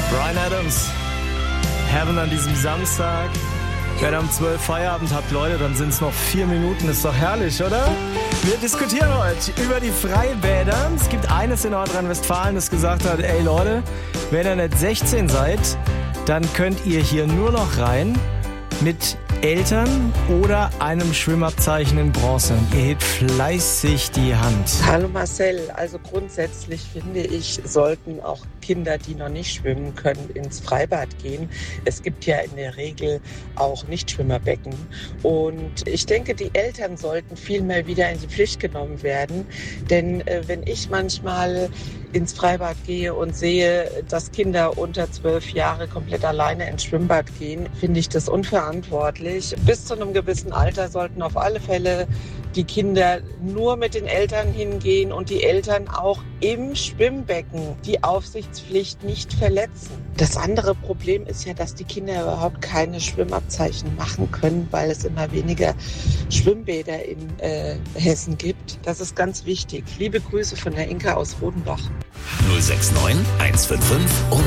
Bryan Adams, Heaven an diesem Samstag. Wenn ihr um 12 Feierabend habt, Leute, dann sind es noch 4 Minuten. Ist doch herrlich, oder? Wir diskutieren heute über die Freibäder. Es gibt eines in Nordrhein-Westfalen, das gesagt hat, ey Leute, wenn ihr nicht 16 seid, dann könnt ihr hier nur noch rein mit Eltern oder einem Schwimmabzeichen in Bronze. Ihr hebt fleißig die Hand. Hallo Marcel, also grundsätzlich finde ich, sollten auch Kinder, die noch nicht schwimmen können, ins Freibad gehen. Es gibt ja in der Regel auch Nichtschwimmerbecken. Und ich denke, die Eltern sollten viel mehr wieder in die Pflicht genommen werden. Denn wenn ich manchmal ins Freibad gehe und sehe, dass Kinder unter 12 Jahre komplett alleine ins Schwimmbad gehen, finde ich das unverantwortlich. Bis zu einem gewissen Alter sollten auf alle Fälle die Kinder nur mit den Eltern hingehen und die Eltern auch im Schwimmbecken die Aufsichtspflicht nicht verletzen. Das andere Problem ist ja, dass die Kinder überhaupt keine Schwimmabzeichen machen können, weil es immer weniger Schwimmbäder in Hessen gibt. Das ist ganz wichtig. Liebe Grüße von der Inka aus Rodenbach. 069 155 und